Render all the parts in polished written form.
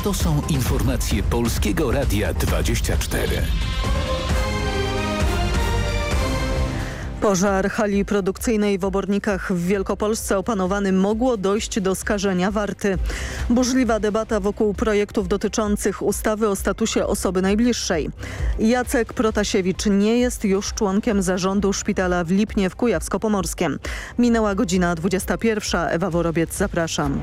To są informacje Polskiego Radia 24. Pożar hali produkcyjnej w Obornikach w Wielkopolsce opanowany, mogło dojść do skażenia warty. Burzliwa debata wokół projektów dotyczących ustawy o statusie osoby najbliższej. Jacek Protasiewicz nie jest już członkiem zarządu szpitala w Lipnie w Kujawsko-Pomorskiem. Minęła godzina 21. Ewa Worobiec, zapraszam.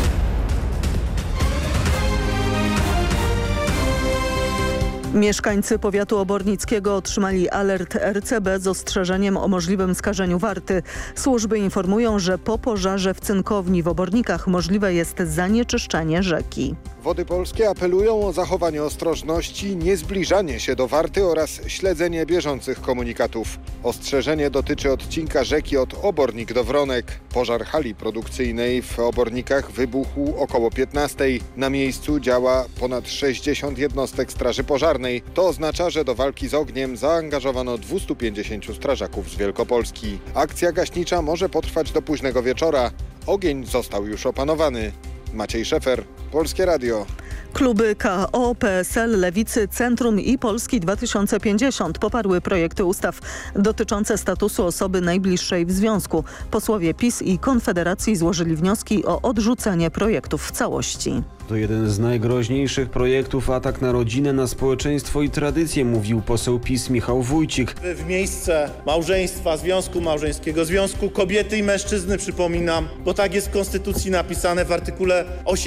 Mieszkańcy powiatu obornickiego otrzymali alert RCB z ostrzeżeniem o możliwym skażeniu warty. Służby informują, że po pożarze w cynkowni w Obornikach możliwe jest zanieczyszczenie rzeki. Wody Polskie apelują o zachowanie ostrożności, niezbliżanie się do warty oraz śledzenie bieżących komunikatów. Ostrzeżenie dotyczy odcinka rzeki od Obornik do Wronek. Pożar hali produkcyjnej w Obornikach wybuchł około 15. Na miejscu działa ponad 60 jednostek straży pożarnej. To oznacza, że do walki z ogniem zaangażowano 250 strażaków z Wielkopolski. Akcja gaśnicza może potrwać do późnego wieczora. Ogień został już opanowany. Maciej Szefer, Polskie Radio. Kluby KO, PSL, Lewicy, Centrum i Polski 2050 poparły projekty ustaw dotyczące statusu osoby najbliższej w związku. Posłowie PiS i Konfederacji złożyli wnioski o odrzucenie projektów w całości. To jeden z najgroźniejszych projektów, atak na rodzinę, na społeczeństwo i tradycję, mówił poseł PiS Michał Wójcik. W miejsce małżeństwa, związku małżeńskiego, związku kobiety i mężczyzny, przypominam, bo tak jest w Konstytucji napisane w artykule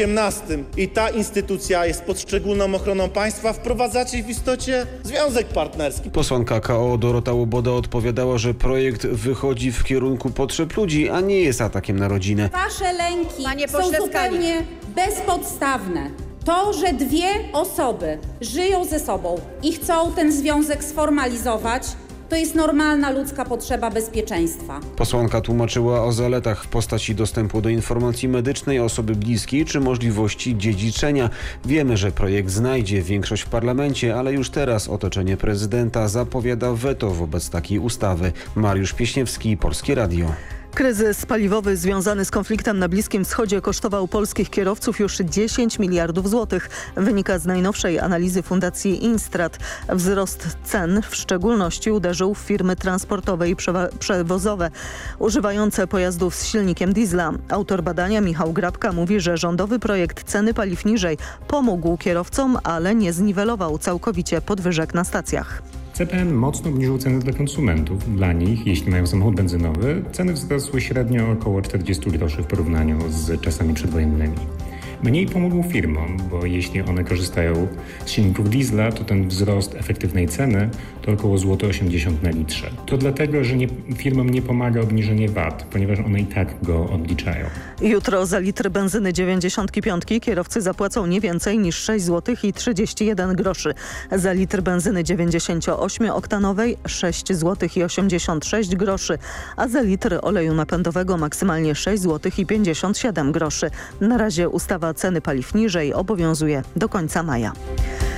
18. I ta instytucja jest pod szczególną ochroną państwa. Wprowadzacie w istocie związek partnerski. Posłanka KO Dorota Łoboda odpowiadała, że projekt wychodzi w kierunku potrzeb ludzi, a nie jest atakiem na rodzinę. Wasze lęki są zupełnie bezpodstawne. To, że dwie osoby żyją ze sobą i chcą ten związek sformalizować, to jest normalna ludzka potrzeba bezpieczeństwa. Posłanka tłumaczyła o zaletach w postaci dostępu do informacji medycznej osoby bliskiej czy możliwości dziedziczenia. Wiemy, że projekt znajdzie większość w parlamencie, ale już teraz otoczenie prezydenta zapowiada weto wobec takiej ustawy. Mariusz Pieśniewski, Polskie Radio. Kryzys paliwowy związany z konfliktem na Bliskim Wschodzie kosztował polskich kierowców już 10 miliardów złotych. Wynika z najnowszej analizy Fundacji Instrat. Wzrost cen w szczególności uderzył w firmy transportowe i przewozowe używające pojazdów z silnikiem diesla. Autor badania Michał Grabka mówi, że rządowy projekt ceny paliw niżej pomógł kierowcom, ale nie zniwelował całkowicie podwyżek na stacjach. CPN mocno obniżył ceny dla konsumentów. Dla nich, jeśli mają samochód benzynowy, ceny wzrosły średnio około 40 groszy w porównaniu z czasami przedwojennymi. Mniej pomogł firmom, bo jeśli one korzystają z silników diesla, to ten wzrost efektywnej ceny to około złoty 80 na litrze. To dlatego, że firmom nie pomaga obniżenie VAT, ponieważ one i tak go odliczają. Jutro za litr benzyny 95 kierowcy zapłacą nie więcej niż 6 zł i 31 groszy. Za litr benzyny 98-oktanowej 6 zł i 86 groszy, a za litr oleju napędowego maksymalnie 6 zł i 57 groszy. Na razie ustawa ceny paliw niżej obowiązuje do końca maja.